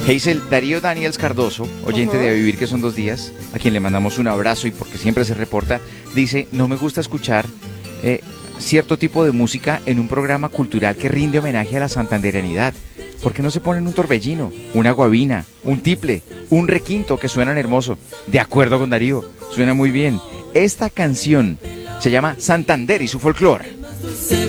Hazel, Darío Daniels Cardoso, oyente de A Vivir que son 2 días, a quien le mandamos un abrazo y porque siempre se reporta, dice, no me gusta escuchar cierto tipo de música en un programa cultural que rinde homenaje a la santandereanidad. ¿Por qué no se ponen un torbellino, una guabina, un tiple, un requinto que suenan hermoso? De acuerdo con Darío, suena muy bien. Esta canción se llama Santander y su folclore.